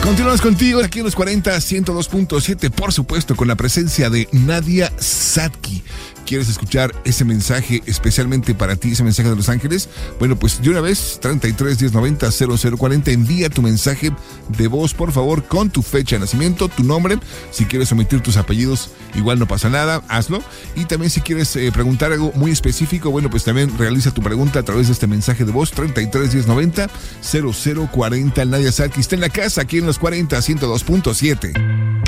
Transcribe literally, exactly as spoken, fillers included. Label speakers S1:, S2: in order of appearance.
S1: Continuamos contigo aquí en los cuarenta, ciento dos punto siete, por supuesto, con la presencia de Nadia Sadki. ¿Quieres escuchar ese mensaje especialmente para ti, ese mensaje de Los Ángeles? Bueno, pues de una vez, treinta y tres, diez, noventa, cero cero cuarenta, envía tu mensaje de voz, por favor, con tu fecha de nacimiento, tu nombre. Si quieres omitir tus apellidos, igual no pasa nada, hazlo. Y también si quieres eh, preguntar algo muy específico, bueno, pues también realiza tu pregunta a través de este mensaje de voz, treinta y tres, diez, noventa, cero cero cuarenta. Nadia Sadki está en la casa, aquí en los cuarenta, ciento dos punto siete.